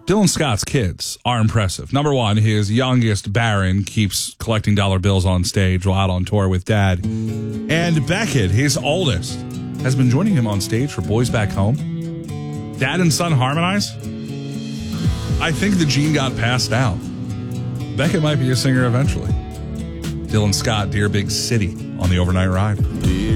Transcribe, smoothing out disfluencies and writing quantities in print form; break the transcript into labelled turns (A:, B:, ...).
A: Dylan Scott's kids are impressive. Number one, his youngest, Barron, keeps collecting dollar bills on stage while out on tour with Dad. And Beckett, his oldest, has been joining him on stage for Boys Back Home. Dad and son harmonize? I think the gene got passed down. Beckett might be a singer eventually. Dylan Scott, Dear Big City on the Overnight Ride.